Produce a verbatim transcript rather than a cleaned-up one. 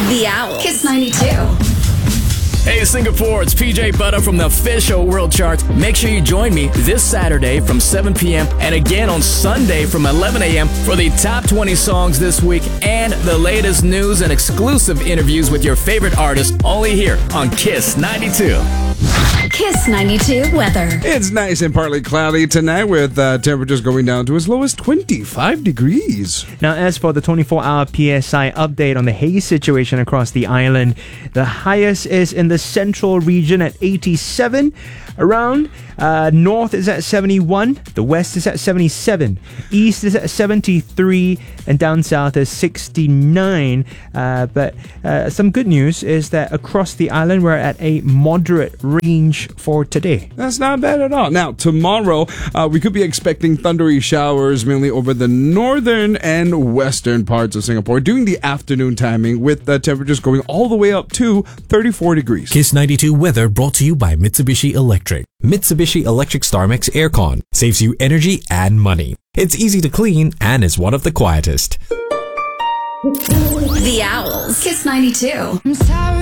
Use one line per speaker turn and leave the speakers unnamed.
The Owls. Kiss ninety-two.
Hey Singapore, it's P J Butter from the official World Charts. Make sure you join me this Saturday from seven p.m. and again on Sunday from eleven a.m. for the top twenty songs this week and the latest news and exclusive interviews with your favorite artists only here on Kiss ninety-two.
Kiss ninety-two weather.
It's nice and partly cloudy tonight with uh, temperatures going down to as low as twenty-five degrees.
Now, as for the twenty-four hour P S I update on the haze situation across the island, the highest is in the central region at eighty-seven. Around uh, north is at seventy-one, the west is at seventy-seven, east is at seventy-three, and down south is sixty-nine. Uh, but uh, some good news is that across the island we're at a moderate range for today.
That's not bad at all. Now, tomorrow, uh, we could be expecting thundery showers mainly over the northern and western parts of Singapore during the afternoon timing, with the temperatures going all the way up to thirty-four degrees.
Kiss ninety-two weather brought to you by Mitsubishi Electric. Mitsubishi Electric StarMix Aircon saves you energy and money. It's easy to clean and is one of the quietest.
The Owls. Kiss ninety-two. I'm sorry.